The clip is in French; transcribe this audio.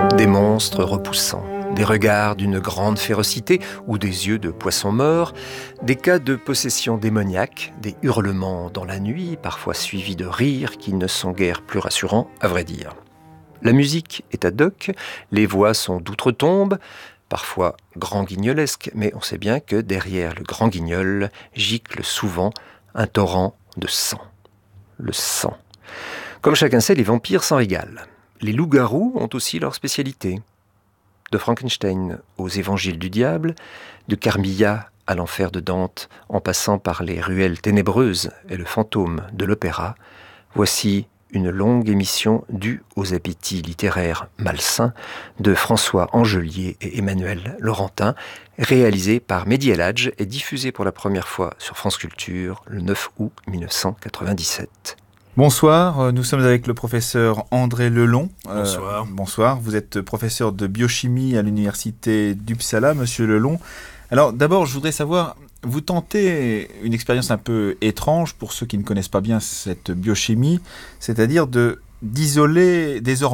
Des monstres repoussants, des regards d'une grande férocité ou des yeux de poissons morts, des cas de possession démoniaque, des hurlements dans la nuit, parfois suivis de rires qui ne sont guère plus rassurants, à vrai dire. La musique est ad hoc, les voix sont d'outre-tombe, parfois grand guignolesques, mais on sait bien que derrière le grand guignol gicle souvent un torrent de sang. Le sang. Comme chacun sait, les vampires s'en régalent. Les loups-garous ont aussi leur spécialité. De Frankenstein aux évangiles du diable, de Carmilla à l'enfer de Dante, en passant par les ruelles ténébreuses et le fantôme de l'opéra, voici une longue émission due aux appétits littéraires malsains de François Angelier et Emmanuel Laurentin, réalisée par Mehdi El Hadj et diffusée pour la première fois sur France Culture le 9 août 1997. Bonsoir, nous sommes avec le professeur André Lelon. Bonsoir. Bonsoir, vous êtes professeur de biochimie à l'université d'Uppsala, monsieur Lelon. Alors d'abord, je voudrais savoir, vous tentez une expérience un peu étrange pour ceux qui ne connaissent pas bien cette biochimie, c'est-à-dire d'isoler des hormones.